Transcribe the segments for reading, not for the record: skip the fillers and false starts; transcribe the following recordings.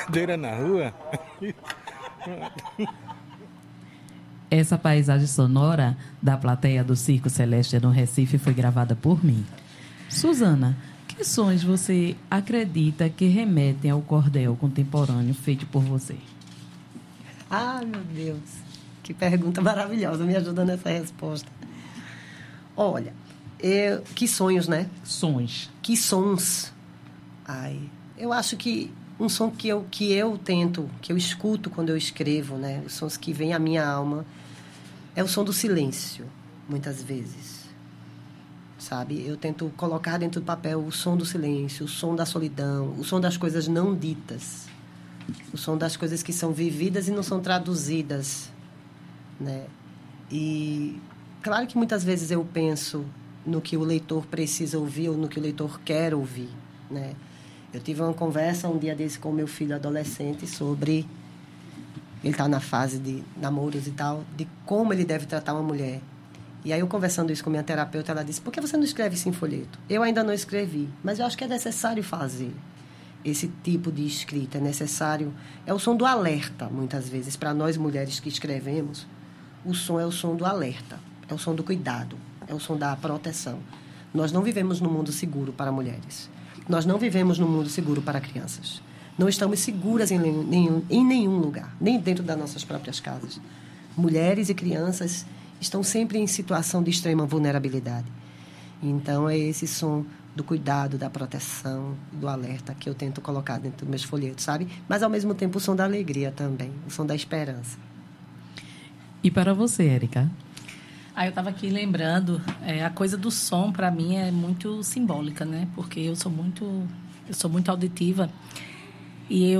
brincadeira na rua. Essa paisagem sonora da plateia do Circo Celeste no Recife foi gravada por mim. Suzana, que sons você acredita que remetem ao cordel contemporâneo feito por você? Ah, meu Deus, que pergunta maravilhosa, me ajuda nessa resposta. Olha, que sonhos, né? Sons. Que sons. Ai, eu acho que um som que eu escuto quando eu escrevo, né? Os sons que vêm à minha alma, é o som do silêncio, muitas vezes. Sabe? Eu tento colocar dentro do papel o som do silêncio, o som da solidão, o som das coisas não ditas, o som das coisas que são vividas e não são traduzidas, né? E claro que muitas vezes eu penso no que o leitor precisa ouvir ou no que o leitor quer ouvir, né? Eu tive uma conversa um dia desse com o meu filho adolescente sobre... Ele está na fase de namoros e tal, de como ele deve tratar uma mulher. E aí, eu conversando isso com minha terapeuta, ela disse, por que você não escreve isso em folheto? Eu ainda não escrevi, mas eu acho que é necessário fazer esse tipo de escrita. É necessário... É o som do alerta, muitas vezes. Para nós, mulheres que escrevemos, o som é o som do alerta. É o som do cuidado. É o som da proteção. Nós não vivemos num mundo seguro para mulheres. Nós não vivemos num mundo seguro para crianças. Não estamos seguras em nenhum lugar, nem dentro das nossas próprias casas. Mulheres e crianças estão sempre em situação de extrema vulnerabilidade. Então, é esse som do cuidado, da proteção, do alerta que eu tento colocar dentro dos meus folhetos, sabe? Mas, ao mesmo tempo, o som da alegria também, o som da esperança. E para você, Érica? Eu estava aqui lembrando, a coisa do som, para mim, é muito simbólica, né? Porque eu sou muito auditiva. E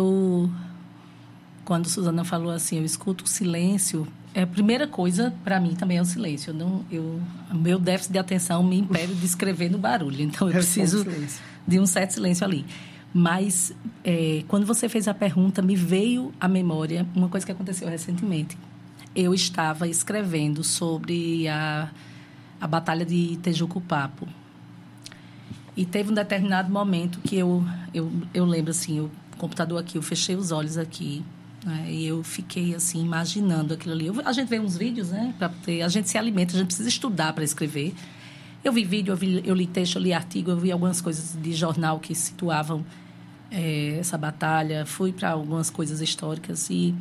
quando a Suzana falou assim, eu escuto o silêncio, a primeira coisa, para mim, também é o silêncio. O meu déficit de atenção me impede de escrever no barulho. Então, eu preciso de um certo silêncio ali. Mas, quando você fez a pergunta, me veio à memória uma coisa que aconteceu recentemente. Eu estava escrevendo sobre a Batalha de Tejuco-Papo. E teve um determinado momento que eu lembro, assim, o computador aqui, eu fechei os olhos aqui, né, e eu fiquei, assim, imaginando aquilo ali. A gente vê uns vídeos, né? A gente se alimenta, a gente precisa estudar para escrever. Eu vi vídeo, eu li texto, eu li artigo, eu vi algumas coisas de jornal que situavam essa batalha. Fui para algumas coisas históricas e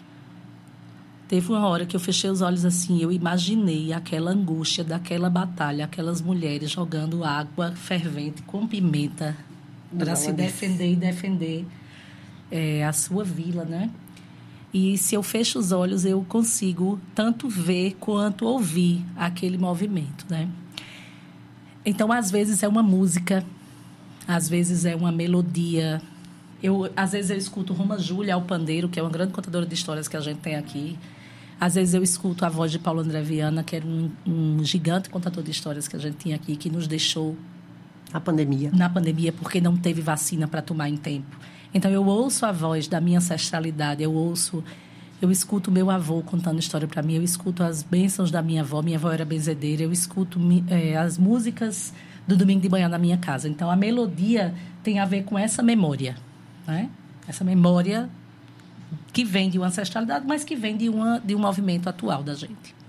teve uma hora que eu fechei os olhos assim, eu imaginei aquela angústia daquela batalha, aquelas mulheres jogando água fervente com pimenta para se defender e defender a sua vila, né? E se eu fecho os olhos, eu consigo tanto ver quanto ouvir aquele movimento, né? Então, às vezes é uma música, às vezes é uma melodia. Às vezes eu escuto Roma Júlia ao pandeiro, que é uma grande contadora de histórias que a gente tem aqui. Às vezes eu escuto a voz de Paulo André Viana, que era um gigante contador de histórias que a gente tinha aqui, que nos deixou na pandemia, porque não teve vacina para tomar em tempo. Então, eu ouço a voz da minha ancestralidade, eu escuto meu avô contando história para mim, eu escuto as bênçãos da minha avó era benzedeira, eu escuto as músicas do domingo de manhã na minha casa. Então, a melodia tem a ver com essa memória, né? Essa memória que vem de uma ancestralidade, mas que vem de um movimento atual da gente.